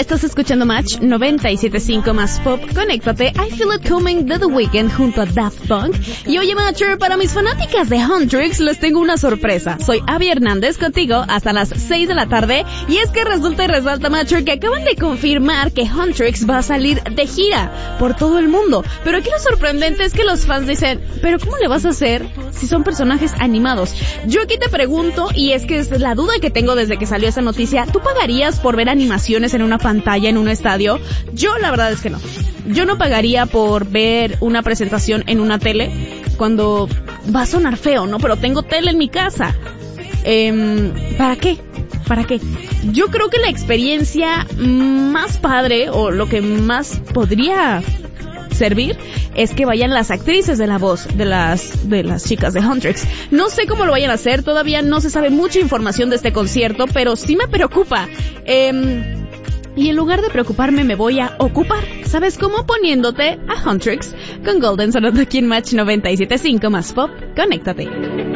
Estás escuchando Match 97.5 más pop. Conéctate. I Feel It Coming de The Weeknd junto a Daft Punk. Y oye, Matcher, para mis fanáticas de Huntrix les tengo una sorpresa. Soy Abby Hernández contigo hasta las 6 de la tarde. Y es que resulta y resalta, Matcher, que acaban de confirmar que Huntrix va a salir de gira por todo el mundo. Pero aquí lo sorprendente es que los fans dicen, ¿pero cómo le vas a hacer si son personajes animados? Yo aquí te pregunto, y es que es la duda que tengo desde que salió esa noticia, ¿tú pagarías por ver animaciones en una pantalla, en un estadio? Yo la verdad es que no. Yo no pagaría por ver una presentación en una tele cuando va a sonar feo, ¿no? Pero tengo tele en mi casa. ¿Para qué? ¿Para qué? Yo creo que la experiencia más padre, o lo que más podría servir, es que vayan las actrices de la voz de las chicas de Huntrix. No sé cómo lo vayan a hacer, todavía no se sabe mucha información de este concierto, pero sí me preocupa. Y en lugar de preocuparme me voy a ocupar. ¿Sabes cómo? Poniéndote a Huntrix con Golden sonando aquí en Match 97.5 más pop. Conéctate.